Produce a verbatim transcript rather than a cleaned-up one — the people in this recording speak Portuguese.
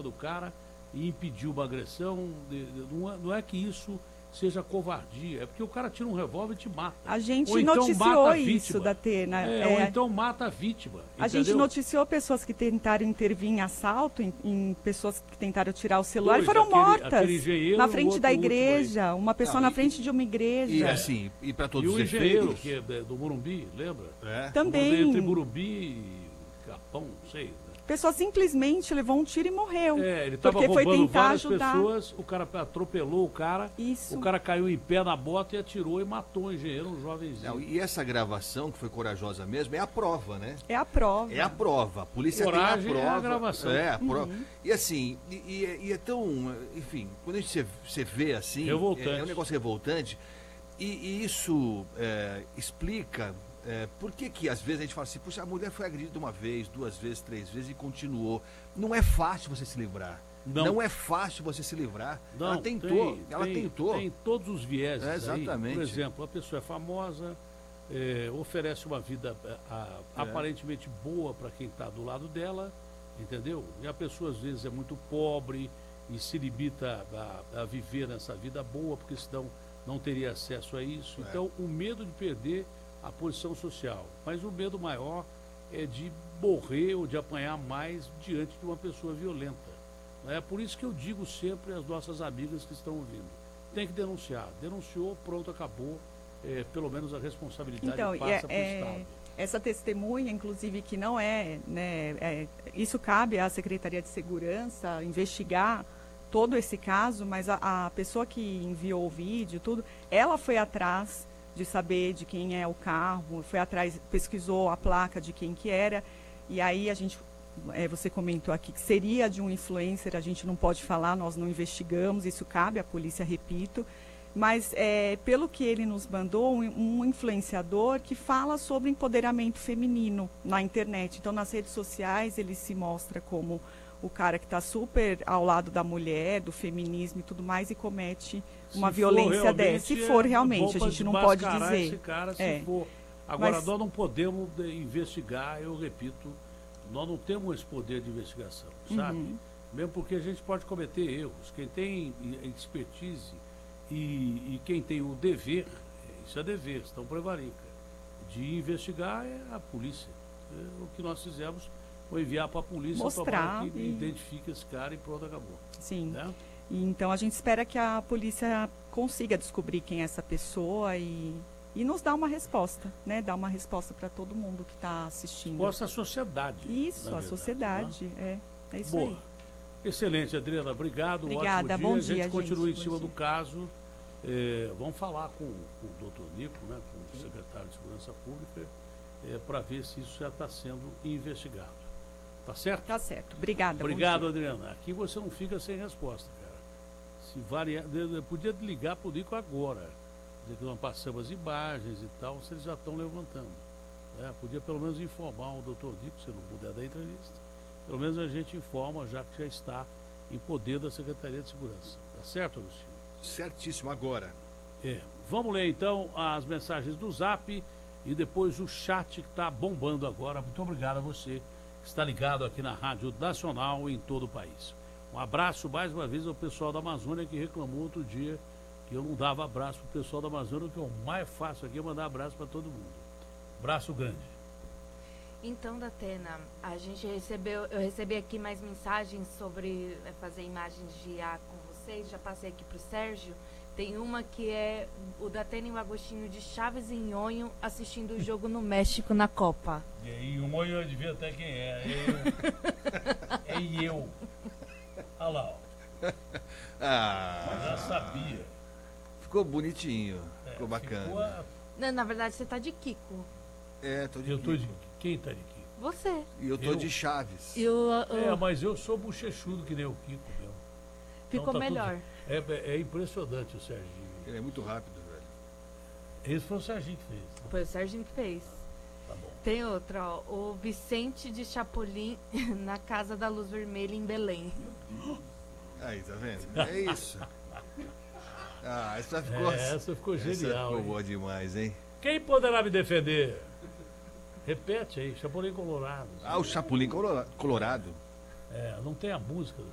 do cara e impedir uma agressão. De, de, não, é, não é que isso seja covardia, é porque o cara tira um revólver e te mata. A gente ou então noticiou mata a isso, vítima. Datena. É, É, ou então mata a vítima. A entendeu? gente noticiou pessoas que tentaram intervir em assalto, em, em pessoas que tentaram tirar o celular Dois, e foram aquele- mortas aquele engenheiro, na o frente outro da último aí. igreja, uma pessoa Não, na e- frente de uma igreja. E assim, e para E todos o os engenheiro, efeitos... que é de- do Morumbi, lembra? É. Também. Entre Morumbi e Capão, não sei. né? A pessoa simplesmente levou um tiro e morreu. É, ele estava porque foi roubando tentar várias ajudar. pessoas, o cara atropelou o cara, Isso. o cara caiu em pé na bota e atirou e matou o engenheiro, um jovenzinho. Não, e essa gravação, que foi corajosa mesmo, é a prova, né? É a prova. É a prova. A polícia Coragem tem a é prova. a gravação. É, a prova. E assim, e, e é- e é tão. Enfim, quando a gente você vê assim. Revoltante. É, é um negócio revoltante. E, e isso é, explica. É, por que que às vezes a gente fala assim, puxa, a mulher foi agredida uma vez, duas vezes, três vezes e continuou. Não é fácil você se livrar. Não. Não, é fácil você se livrar. Não, ela tentou, tem, ela tem, tentou. Tem todos os vieses É, aí. exatamente. Por exemplo, a pessoa é famosa, é, oferece uma vida é, a- É. aparentemente boa para quem está do lado dela, entendeu? E a pessoa às vezes é muito pobre e se limita a, a viver nessa vida boa, porque senão não teria acesso a isso. É. Então, o medo de perder a posição social. Mas o medo maior é de morrer ou de apanhar mais diante de uma pessoa violenta. É por isso que eu digo sempre às nossas amigas que estão ouvindo, tem que denunciar. Denunciou, pronto, acabou. É, pelo menos a responsabilidade Então, e passa é- para o é- Estado. essa testemunha, inclusive, que não é, né, é, isso cabe à Secretaria de Segurança investigar todo esse caso, mas a, a pessoa que enviou o vídeo, tudo, ela foi atrás de saber de quem é o carro, foi atrás, pesquisou a placa de quem que era, e aí a gente, é, você comentou aqui que seria de um influencer, a gente não pode falar, nós não investigamos, isso cabe à polícia, repito, mas é, pelo que ele nos mandou, um, um influenciador que fala sobre empoderamento feminino na internet. Então, nas redes sociais, ele se mostra como o cara que está super ao lado da mulher, do feminismo e tudo mais, e comete uma Se for violência realmente, dessa. Se for é realmente, bom a gente não pra pode desmascarar dizer. Esse cara, se É. for. Agora, Mas- nós não podemos de- investigar, eu repito, nós não temos esse poder de investigação, sabe? Uhum. Mesmo porque a gente pode cometer erros. Quem tem expertise e, e quem tem o dever, isso é dever, estão prevarica, de investigar é a polícia. É, o que nós fizemos foi enviar para a polícia Mostrar para que e- identifique esse cara e pronto, acabou. Sim. Né? E então a gente espera que a polícia consiga descobrir quem é essa pessoa e, e nos dar uma resposta, né? Dar uma resposta para todo mundo que está assistindo. Mostra a sociedade. Isso, na a verdade, sociedade. É, é isso Boa. aí. Excelente, Adriana. Obrigado. Obrigada, ótimo bom dia. dia, A gente continua gente. em cima Bom do dia. caso. É, vamos falar com, com o doutor Nico, né, com o secretário de Segurança Pública, é, para ver se isso já está sendo investigado. Tá certo? Tá certo. Obrigada. bom Obrigado, dia. Adriana. Aqui você não fica sem resposta, cara. Se variar, eu podia ligar para o Nico agora, dizer que nós passamos as imagens e tal, se eles já estão levantando. Né? Podia pelo menos informar o doutor Nico, se não puder dar entrevista. Pelo menos a gente informa, já que já está em poder da Secretaria de Segurança. Tá certo, Agostinho? Certíssimo, agora. É. Vamos ler então as mensagens do Zap e depois o chat que está bombando agora. Muito obrigado a você que está ligado aqui na Rádio Nacional em todo o país. Um abraço mais uma vez ao pessoal da Amazônia que reclamou outro dia que eu não dava abraço para o pessoal da Amazônia, que é o mais fácil aqui é mandar abraço para todo mundo. Abraço grande. Então, Datena, a gente recebeu, eu recebi aqui mais mensagens sobre é, fazer imagens de I A com vocês, já passei aqui pro Sérgio. Tem uma que é o Datena e o Agostinho de Chaves e Nhonho assistindo o jogo no México na Copa. E aí, o Monho eu devia até quem é. É eu. É eu. Olha lá, ó. Ah, Já sabia. ficou bonitinho. É, ficou bacana. ficou a- Não, na verdade, você tá de Kiko. É, tô de Eu tô de. Kiko. Quem tá de Kiko? Você. E eu tô Eu? de Chaves. E o, o- É, mas eu sou bochechudo que nem o Kiko mesmo. ficou Então tá melhor. tudo- É, é impressionante o Serginho. Ele é muito rápido, velho. Esse foi o Serginho que fez. Né? Foi o Sérgio que fez. Tá bom. Tem outra, ó. O Vicente de Chapolin na Casa da Luz Vermelha em Belém. Aí, tá vendo? É isso. Ah, essa ficou, É, essa ficou essa genial. ficou hein? boa demais, hein? Quem poderá me defender? Repete aí, Chapolin Colorado. Ah, o Chapolin Colora- Colorado. É, não tem a música do